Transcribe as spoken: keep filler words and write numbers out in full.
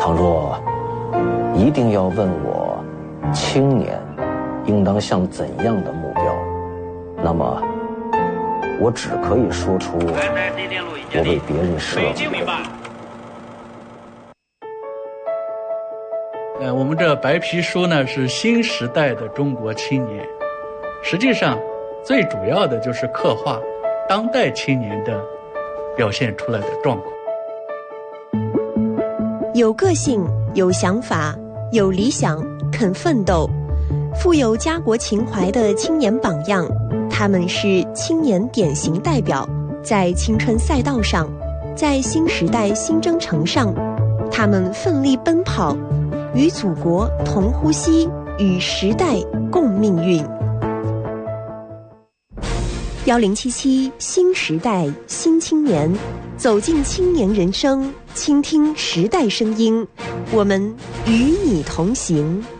倘若一定要问我青年应当向怎样的目标，那么我只可以说出我为别人设目标。 呃，我们这白皮书呢是新时代的中国青年，实际上最主要的就是刻画当代青年的表现出来的状况。 有个性，有想法，有理想，肯奋斗，富有家国情怀的青年榜样，他们是青年典型代表，在青春赛道上，在新时代新征程上，他们奋力奔跑，与祖国同呼吸，与时代共命运。幺零七七新时代新青年，走进青年人生，倾听时代声音，我们与你同行。